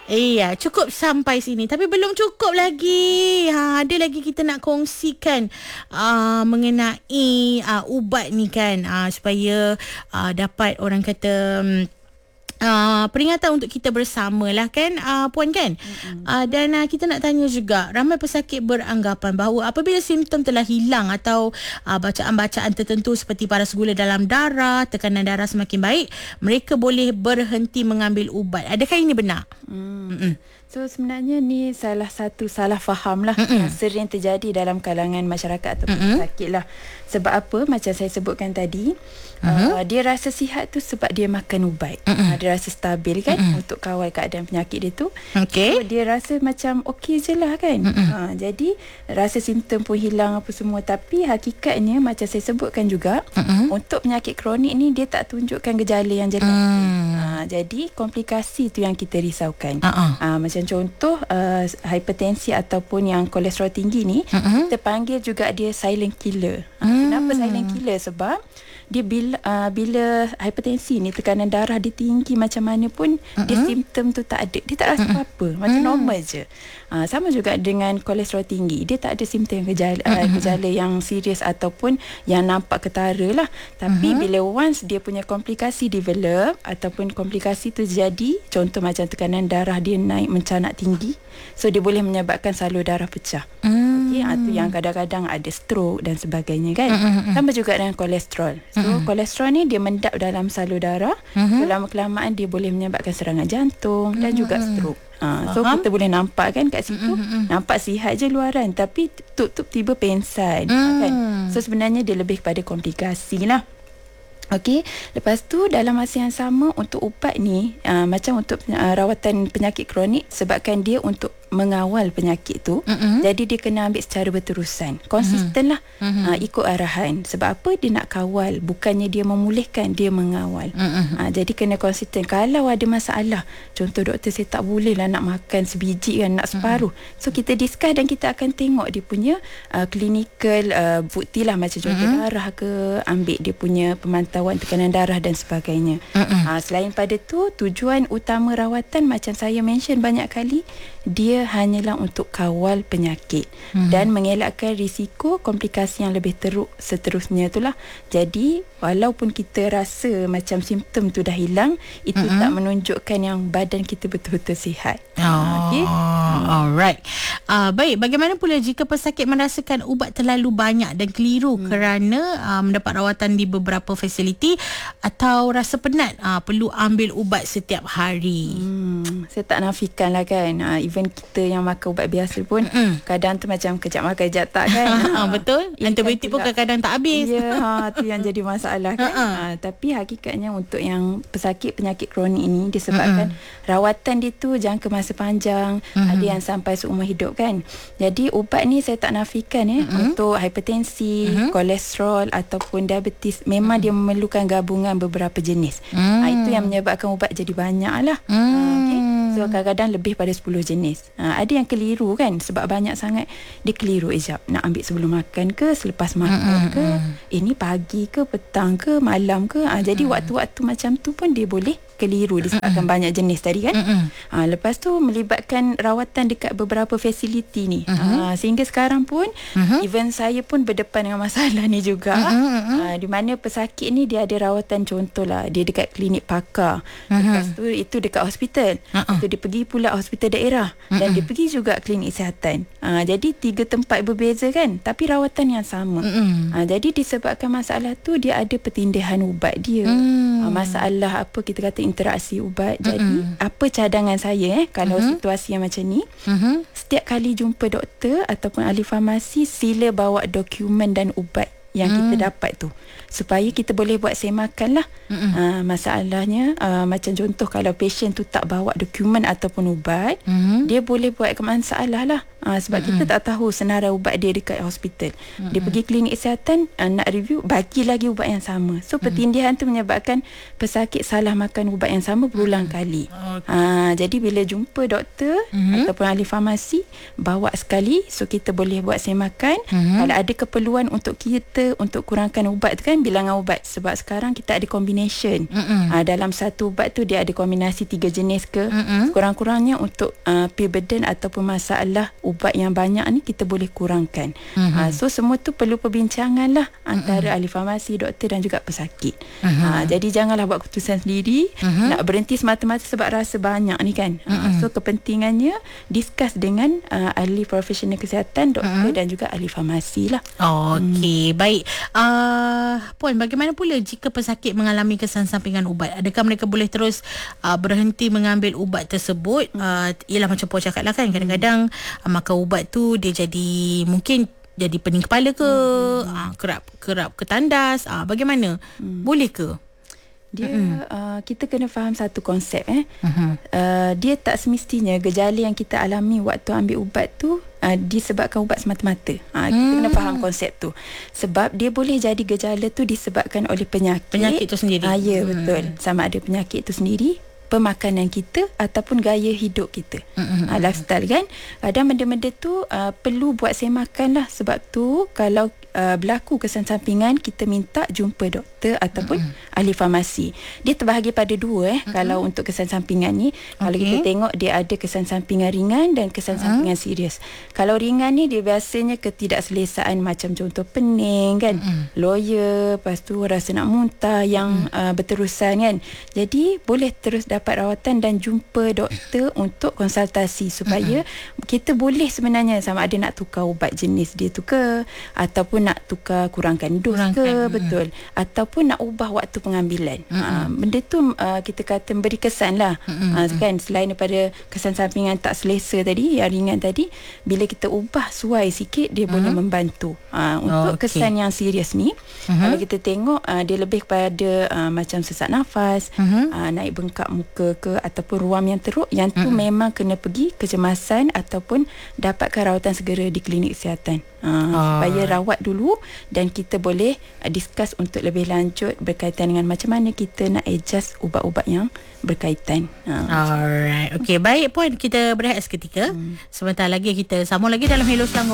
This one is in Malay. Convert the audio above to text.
Iya, cukup sampai sini. Tapi belum cukup lagi. Ada lagi kita nak kongsikan mengenai ubat ni kan. Supaya dapat orang kata... peringatan untuk kita bersama lah kan, Puan kan. Dan kita nak tanya juga, ramai pesakit beranggapan bahawa apabila simptom telah hilang atau bacaan-bacaan tertentu seperti paras gula dalam darah, tekanan darah semakin baik, mereka boleh berhenti mengambil ubat. Adakah ini benar? So sebenarnya ni salah satu salah faham lah yang sering terjadi dalam kalangan masyarakat ataupun pesakit lah. Sebab apa? Macam saya sebutkan tadi, dia rasa sihat tu sebab dia makan ubat. Dia rasa stabil kan untuk kawal keadaan penyakit dia tu. So dia rasa macam okey je lah kan. Jadi rasa simptom pun hilang apa semua. Tapi hakikatnya macam saya sebutkan juga, untuk penyakit kronik ni dia tak tunjukkan gejala yang jelas. Jadi komplikasi tu yang kita risaukan. Macam contoh hipertensi ataupun yang kolesterol tinggi ni, kita panggil juga dia silent killer. Kenapa silent killer? Sebab dia bila hipertensi ni, tekanan darah dia tinggi macam mana pun, dia simptom tu tak ada. Dia tak rasa apa-apa, macam normal je. Sama juga dengan kolesterol tinggi, dia tak ada simptom gejala yang serius ataupun yang nampak ketara lah. Tapi bila once dia punya komplikasi develop ataupun komplikasi tu jadi, contoh macam tekanan darah dia naik mencanak tinggi, so dia boleh menyebabkan salur darah pecah. Itu yang kadang-kadang ada stroke dan sebagainya kan. Sama juga dengan kolesterol. So kolesterol ni dia mendap dalam salur darah. So lama-kelamaan dia boleh menyebabkan serangan jantung dan juga stroke. So kita boleh nampak kan kat situ, nampak sihat je luaran, tapi tutup tiba pengsan kan. So sebenarnya dia lebih kepada komplikasi lah. Okey, lepas tu dalam masa yang sama untuk ubat ni, macam untuk rawatan penyakit kronik, sebabkan dia untuk mengawal penyakit tu, jadi dia kena ambil secara berterusan, konsisten lah, ikut arahan. Sebab apa? Dia nak kawal, bukannya dia memulihkan, dia mengawal. Jadi kena konsisten. Kalau ada masalah, contoh doktor saya tak boleh lah nak makan sebiji kan, nak separuh, so kita discuss dan kita akan tengok dia punya clinical bukti lah, macam contoh darah ke, ambil dia punya pemantauan tekanan darah dan sebagainya. Selain pada tu, tujuan utama rawatan macam saya mention banyak kali, dia hanyalah untuk kawal penyakit dan mengelakkan risiko komplikasi yang lebih teruk seterusnya itulah. Jadi walaupun kita rasa macam simptom tu dah hilang, itu tak menunjukkan yang badan kita betul-betul sihat. Okay? Alright. Baik, bagaimana pula jika pesakit merasakan ubat terlalu banyak dan keliru kerana mendapat rawatan di beberapa fasiliti atau rasa penat perlu ambil ubat setiap hari? Saya tak nafikan lah kan, even kita yang makan ubat biasa pun kadang tu macam kejap makan kejap tak kan. Betul. Antibiotik pun kadang-kadang tak habis. Ya, tu yang jadi masalah kan. Tapi hakikatnya untuk yang pesakit penyakit kronik ini disebabkan rawatan dia tu jangka masa panjang, ada yang sampai seumur hidup kan. Jadi ubat ni saya tak nafikan untuk hipertensi, kolesterol ataupun diabetes, memang dia memerlukan gabungan beberapa jenis. Itu yang menyebabkan ubat jadi banyak lah. Okay. So kadang-kadang lebih pada 10 jenis. Ada yang keliru kan, sebab banyak sangat dia keliru ejap, nak ambil sebelum makan ke, selepas makan ke, ini pagi ke, petang ke, malam ke. Jadi waktu-waktu macam tu pun dia boleh keliru disebabkan banyak jenis tadi kan. Lepas tu melibatkan rawatan dekat beberapa fasiliti ni. Sehingga sekarang pun even saya pun berdepan dengan masalah ni juga. Di mana pesakit ni dia ada rawatan, contohlah dia dekat klinik pakar, lepas tu itu dekat hospital, tu dia pergi pula hospital daerah, dan dia pergi juga klinik kesihatan. Jadi 3 tempat berbeza kan, tapi rawatan yang sama. Jadi disebabkan masalah tu, dia ada pertindihan ubat dia, masalah apa kita kata interaksi ubat. Jadi apa cadangan saya kalau situasi yang macam ni, setiap kali jumpa doktor ataupun ahli farmasi, sila bawa dokumen dan ubat yang kita dapat tu, supaya kita boleh buat semakan lah. Masalahnya macam contoh kalau pasien tu tak bawa dokumen ataupun ubat, dia boleh buat masalah lah. Sebab kita tak tahu senarai ubat dia dekat hospital. Dia pergi klinik kesihatan, nak review, bagi lagi ubat yang sama. So pertindihan tu menyebabkan pesakit salah makan ubat yang sama berulang kali. Jadi bila jumpa doktor ataupun ahli farmasi, bawa sekali, so kita boleh buat semakan. Kalau ada keperluan untuk kita untuk kurangkan ubat tu kan, bilangan ubat. Sebab sekarang kita ada combination. Dalam satu ubat tu dia ada kombinasi 3 jenis ke. Kurang-kurangnya untuk pill burden ataupun masalah ubat yang banyak ni kita boleh kurangkan. So semua tu perlu perbincangan lah antara ahli farmasi, doktor dan juga pesakit. Jadi janganlah buat keputusan sendiri, nak berhenti semata-mata sebab rasa banyak ni kan. So kepentingannya discuss dengan ahli profesional kesihatan, doktor dan juga ahli farmasi lah. Okey, baik. Puan, bagaimana pula jika pesakit mengalami kesan sampingan ubat? Adakah mereka boleh terus berhenti mengambil ubat tersebut? Ialah macam Puan cakap lah kan, kadang-kadang makan ubat tu dia jadi mungkin jadi pening kepala ke, kerap ketandas, bagaimana? Boleh ke? Dia kita kena faham satu konsep dia tak semestinya gejala yang kita alami waktu ambil ubat tu disebabkan ubat semata-mata. Kita kena faham konsep tu. Sebab dia boleh jadi gejala tu disebabkan oleh penyakit tu sendiri. Ya, betul. Sama ada penyakit tu sendiri, pemakanan kita ataupun gaya hidup kita. Lifestyle kan. Kadang benda-benda tu perlu buat semakan lah. Sebab tu kalau berlaku kesan sampingan, kita minta jumpa doktor ataupun ahli farmasi. Dia terbahagi pada dua kalau untuk kesan sampingan ni. Kalau kita tengok dia ada kesan sampingan ringan dan kesan sampingan serius. Kalau ringan ni dia biasanya ketidakselesaan macam contoh pening kan, loya, lepas tu rasa nak muntah yang berterusan kan. Jadi boleh terus dapat rawatan dan jumpa doktor untuk konsultasi supaya kita boleh sebenarnya sama ada nak tukar ubat jenis dia tu ke, ataupun nak tukar kurangkan dos ke, betul, ataupun nak ubah waktu pengambilan. Benda tu kita kata beri kesan lah. Kan, selain daripada kesan sampingan tak selesa tadi, yang ringan tadi, bila kita ubah suai sikit, dia boleh membantu. Untuk kesan yang serius ni, kalau kita tengok dia lebih kepada macam sesak nafas, naik bengkak muka ke, ataupun ruam yang teruk, yang tu memang kena pergi kecemasan ataupun dapatkan rawatan segera di klinik kesihatan. Supaya rawat dulu dan kita boleh discuss untuk lebih lanjut berkaitan dengan macam mana kita nak adjust ubat-ubat yang berkaitan. Alright. Okey, baik Puan, kita berehat seketika. Sebentar lagi kita sambung lagi dalam Hello Selangor.